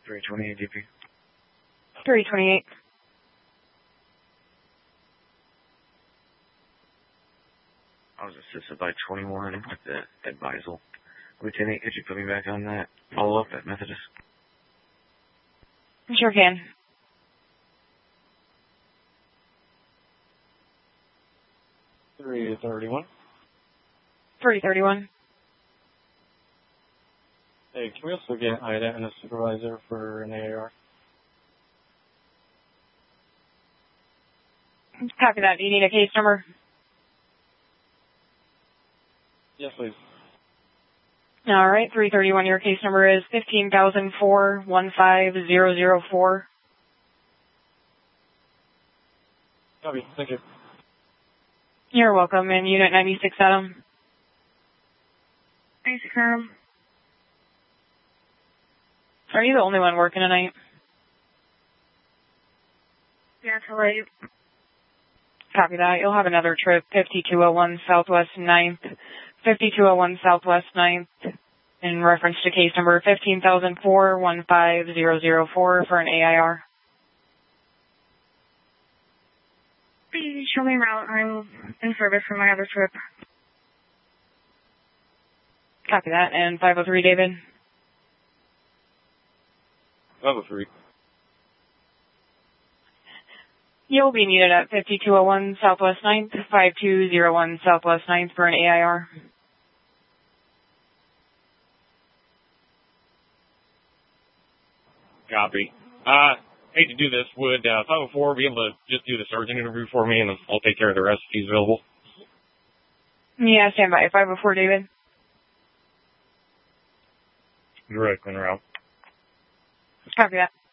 328 DP. 328. I was assisted by 21 at Beisel. Lieutenant, could you put me back on that follow-up at Methodist? Sure can. Three 31. 331. Hey, can we also get Ida and a supervisor for an AAR? Copy that. Do you need a case number? Yes, please. All right. 331. Your case number is 15,004-15004. Copy. Thank you. You're welcome. And Unit 96, Adam. 96, Adam. Are you the only one working tonight? Yeah, till late. Copy that. You'll have another trip, 5201 Southwest 9th, 5201 Southwest 9th, in reference to case number 15,004-15004 for an AIR. Please show me route. I'm in service for my other trip. Copy that. And 503, David. 503. You'll be needed at 5201 Southwest 9th, 5201 Southwest 9th for an AIR. Copy. Hate to do this. Would 504 be able to just do the surgeon interview for me, and I'll take care of the rest if he's available? Yeah, stand by. 504, David. Direct en route. Copy that.